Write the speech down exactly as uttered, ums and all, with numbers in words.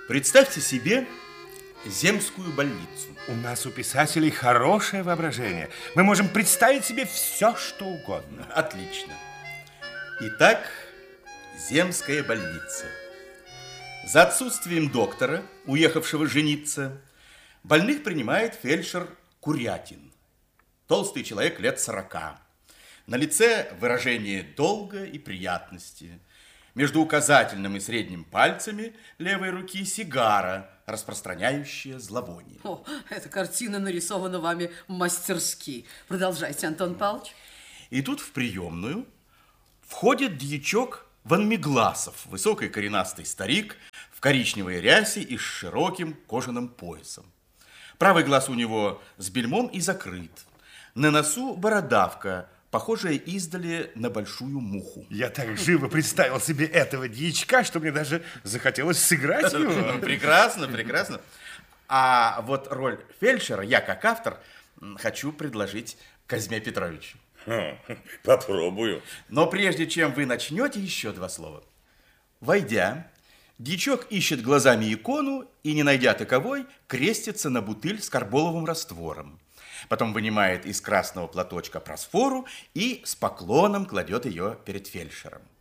Представьте себе земскую больницу. У нас у писателей хорошее воображение. Мы можем представить себе все, что угодно. Отлично. Итак, земская больница. За отсутствием доктора, уехавшего жениться, больных принимает фельдшер Курятин. Толстый человек лет сорока. На лице выражение долга и приятности. Между указательным и средним пальцами левой руки сигара, распространяющая зловоние. О, эта картина нарисована вами мастерски. Продолжайте, Антон Павлович. И тут в приемную входит дьячок Ванмегласов, высокий коренастый старик в коричневой рясе и с широким кожаным поясом. Правый глаз у него с бельмом и закрыт. На носу бородавка, похожая издали на большую муху. Я так живо представил себе этого дьячка, что мне даже захотелось сыграть его. Прекрасно, прекрасно. А вот роль фельдшера я, как автор, хочу предложить Казьме Петровичу. Попробую. Но прежде чем вы начнете, еще два слова. Войдя, дьячок ищет глазами икону и, не найдя таковой, крестится на бутыль с карболовым раствором. Потом вынимает из красного платочка просфору и с поклоном кладет ее перед фельдшером.